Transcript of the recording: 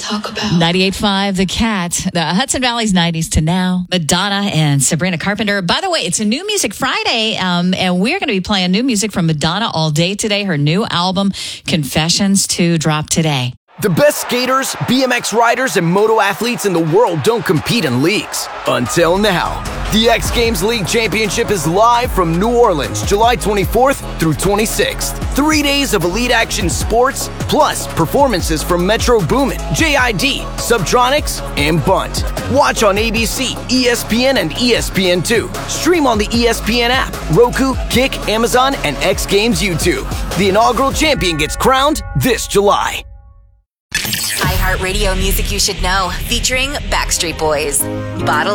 talk about. 98.5 The Cat, the Hudson Valley's 90s to now. Madonna and Sabrina Carpenter. By the way, it's a New Music Friday, and we're going to be playing new music from Madonna all day today. Her new album, Confessions, to drop today. The best skaters, BMX riders, and moto athletes in the world don't compete in leagues. Until now. The X Games League Championship is live from New Orleans, July 24th through 26th. 3 days of elite action sports, plus performances from Metro Boomin, JID, Subtronics, and Bunt. Watch on ABC, ESPN, and ESPN2. Stream on the ESPN app, Roku, Kick, Amazon, and X Games YouTube. The inaugural champion gets crowned this July. iHeartRadio Music You Should Know, featuring Backstreet Boys. Bottle